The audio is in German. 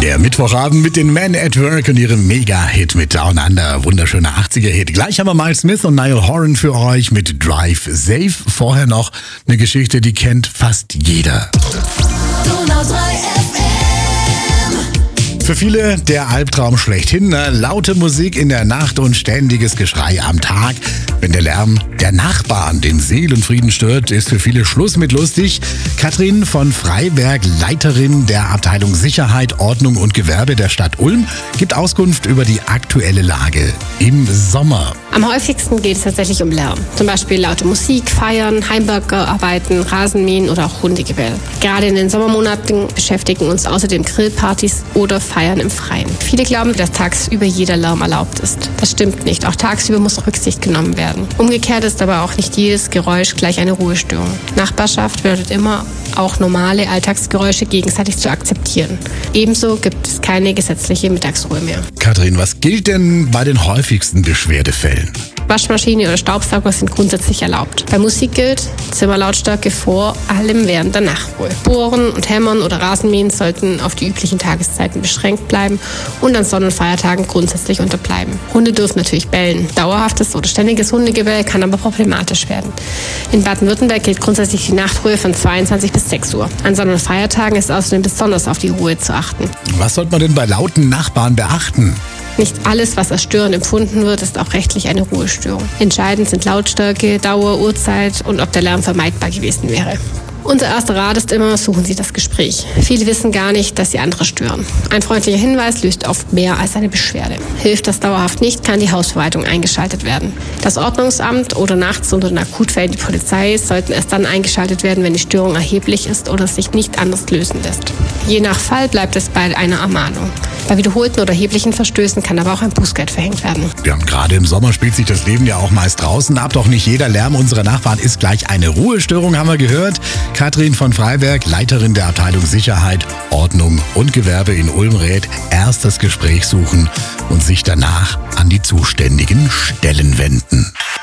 Der Mittwochabend mit den Men at Work und ihrem Mega-Hit mit Down Under. Wunderschöner 80er-Hit. Gleich haben wir Miles Smith und Niall Horan für euch mit Drive Safe. Vorher noch eine Geschichte, die kennt fast jeder. Für viele der Albtraum schlechthin, laute Musik in der Nacht und ständiges Geschrei am Tag. Wenn der Lärm der Nachbarn den Seelenfrieden stört, ist für viele Schluss mit lustig. Katrin von Freiberg, Leiterin der Abteilung Sicherheit, Ordnung und Gewerbe der Stadt Ulm, gibt Auskunft über die aktuelle Lage im Sommer. Am häufigsten geht es tatsächlich um Lärm. Zum Beispiel laute Musik, Feiern, Heimwerkerarbeiten, Rasenmähen oder auch Hundegebell. Gerade in den Sommermonaten beschäftigen uns außerdem Grillpartys oder Feiern im Freien. Viele glauben, dass tagsüber jeder Lärm erlaubt ist. Das stimmt nicht. Auch tagsüber muss Rücksicht genommen werden. Umgekehrt ist aber auch nicht jedes Geräusch gleich eine Ruhestörung. Nachbarschaft bedeutet immer, auch normale Alltagsgeräusche gegenseitig zu akzeptieren. Ebenso gibt es keine gesetzliche Mittagsruhe mehr. Katrin, was gilt denn bei den häufigsten Beschwerdefällen? Waschmaschine oder Staubsauger sind grundsätzlich erlaubt. Bei Musik gilt Zimmerlautstärke vor allem während der Nachtruhe. Bohren und Hämmern oder Rasenmähen sollten auf die üblichen Tageszeiten beschränkt bleiben und an Sonn- und Feiertagen grundsätzlich unterbleiben. Hunde dürfen natürlich bellen. Dauerhaftes oder ständiges Hundegebell kann aber problematisch werden. In Baden-Württemberg gilt grundsätzlich die Nachtruhe von 22 bis 6 Uhr. An Sonn- und Feiertagen ist außerdem besonders auf die Ruhe zu achten. Was sollte man denn bei lauten Nachbarn beachten? Nicht alles, was als störend empfunden wird, ist auch rechtlich eine Ruhestörung. Entscheidend sind Lautstärke, Dauer, Uhrzeit und ob der Lärm vermeidbar gewesen wäre. Unser erster Rat ist immer, suchen Sie das Gespräch. Viele wissen gar nicht, dass sie andere stören. Ein freundlicher Hinweis löst oft mehr als eine Beschwerde. Hilft das dauerhaft nicht, kann die Hausverwaltung eingeschaltet werden. Das Ordnungsamt oder nachts unter den Akutfällen die Polizei sollten erst dann eingeschaltet werden, wenn die Störung erheblich ist oder sich nicht anders lösen lässt. Je nach Fall bleibt es bei einer Ermahnung. Bei wiederholten oder erheblichen Verstößen kann aber auch ein Bußgeld verhängt werden. Ja, gerade im Sommer spielt sich das Leben ja auch meist draußen ab. Doch nicht jeder Lärm unserer Nachbarn ist gleich eine Ruhestörung, haben wir gehört. Katrin von Freiberg, Leiterin der Abteilung Sicherheit, Ordnung und Gewerbe in Ulm rät, erst das Gespräch suchen und sich danach an die zuständigen Stellen wenden.